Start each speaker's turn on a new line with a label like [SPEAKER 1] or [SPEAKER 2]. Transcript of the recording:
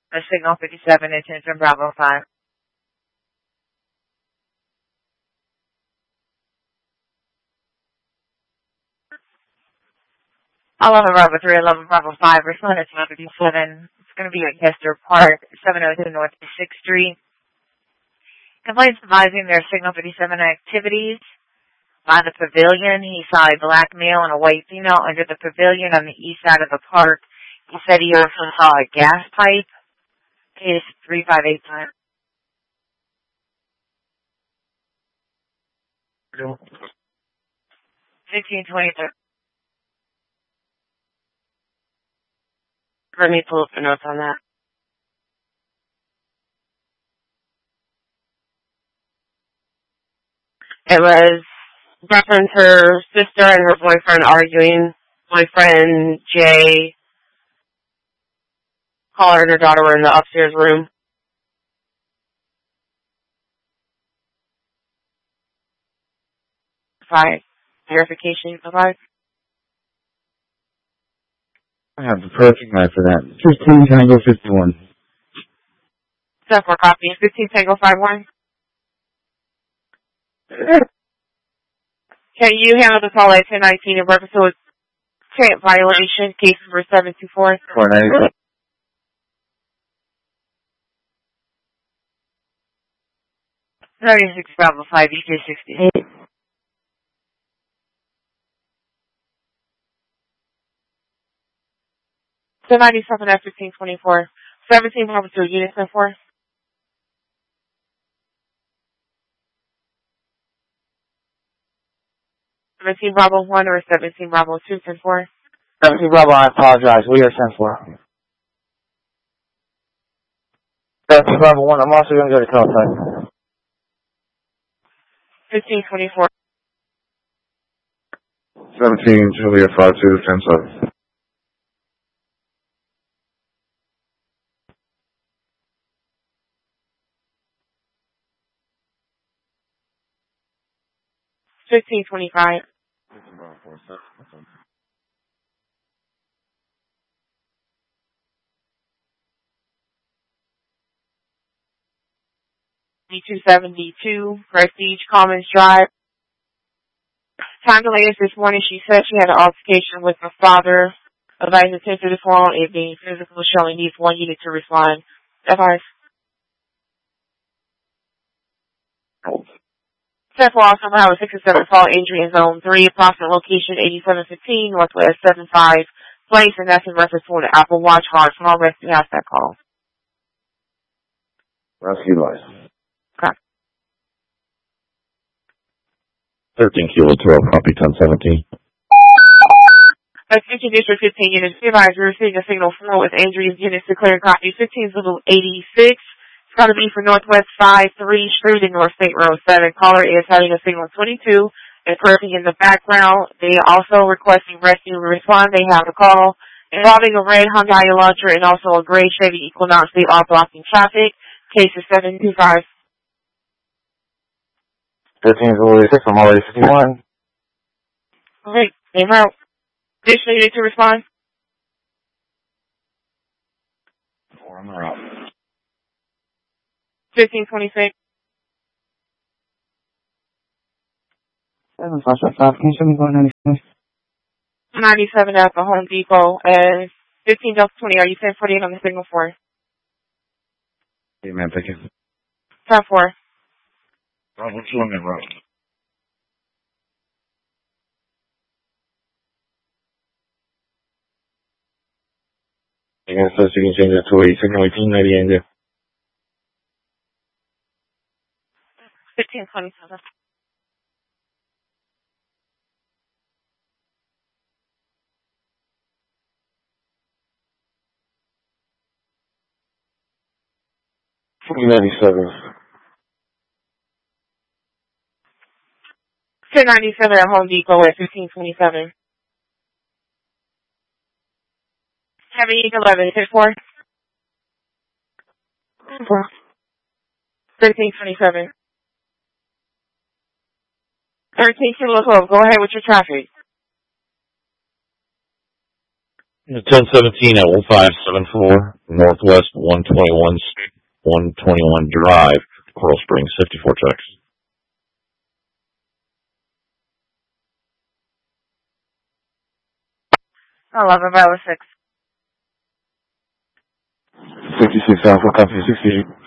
[SPEAKER 1] A signal 57, attention Bravo 5. Bravo 3, 11 Bravo 5, respond to 57. It's going to be at Kester Park, 702 North 6th Street. Complaints advising their signal 57 activities. By the pavilion, he saw a black male and a white female under the pavilion on the east side of the park. He said he also saw a gas pipe. Case 3585. 1623. Let me pull up the notes on that. It was reference her sister and her boyfriend arguing. Boyfriend, Jay, caller and her daughter were in the upstairs room. Five. Verification you provide?
[SPEAKER 2] I have the perfect line for that. 15 Tango 51.
[SPEAKER 1] Step 4 copy. 15 Tango 51. Can you handle the call at 1019 in reference to a tramp violation, case number 724?
[SPEAKER 2] 490.
[SPEAKER 1] 36 Bravo 5, EJ 68. So 97 at 1524. 17 Bravo 2, unit 4. 17 Bravo 1 or 17 Bravo 2, 10-4?
[SPEAKER 2] 17 Bravo, I apologize. We are 10-4. 17 Bravo 1, I'm also going to go to teletype.
[SPEAKER 1] 1524.
[SPEAKER 3] 17 Juliet 52, 10-7.
[SPEAKER 1] 1525. 272 Prestige Commons Drive. Time to latest this morning, she said she had an altercation with her father. Advising attention to the phone, it being physical, showing needs 1 unit to respond. F5. Step 4 also have a 6 and 7 fall injury in zone 3, approximate location 8715 Northwest 75 Place, and that's in reference to the Apple Watch hard. Small rescue has that call.
[SPEAKER 3] Rescue license.
[SPEAKER 1] Okay.
[SPEAKER 3] 13 Kilo 12, copy 1017.
[SPEAKER 1] Attention District 15 units. Advise we're receiving a signal 4 with injuries. Units declaring copy 15 Zulu 86. It's going to be for Northwest 53 Street and North State Road 7. Caller is having a signal 22 and cursing in the background. They are also requesting rescue to respond. They have a call involving a red Hyundai Elantra and also a gray Chevy Equinox. They are blocking traffic. Case is 725.
[SPEAKER 2] 15 Zulu 86, I'm already 51.
[SPEAKER 1] Okay, name out. Additional unit to respond.
[SPEAKER 2] 4 on the route.
[SPEAKER 1] 1526.
[SPEAKER 2] 7 5 5, can you show me going 96?
[SPEAKER 1] 97 at the Home Depot. And 15 Delta 20, are you 1048 on the signal 4?
[SPEAKER 3] Hey, man, thank you.
[SPEAKER 1] Top 4.
[SPEAKER 3] Bravo 2 on the route. Again, says you can change it to a signal 1890 and
[SPEAKER 1] 1527.
[SPEAKER 3] $397.
[SPEAKER 1] 1097 at Home Depot at 1527. Heavy 11, 10-4. 1327. 13 Kilo 12, go ahead with your traffic.
[SPEAKER 3] 1017 at 1574 Northwest 121 Drive, Coral Springs, 54 checks.
[SPEAKER 1] 11 Bravo 6.
[SPEAKER 2] 56 Alpha, copy 68.